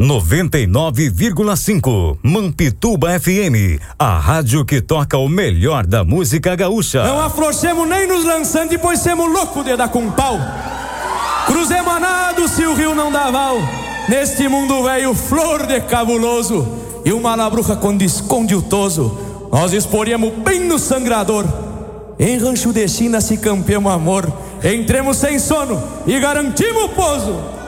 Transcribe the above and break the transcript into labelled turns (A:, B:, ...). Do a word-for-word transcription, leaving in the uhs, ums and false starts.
A: noventa e nove vírgula cinco, Mampituba F M, a rádio que toca o melhor da música gaúcha.
B: Não afrouxemos nem nos lançando, depois semos loucos de dar com pau. Cruzemos a nado se o rio não dá val. Neste mundo velho, flor de cabuloso, e uma labruca quando esconde o toso, nós esporemos bem no sangrador. Em rancho de China se campeamos amor, entremos sem sono e garantimos o pouso.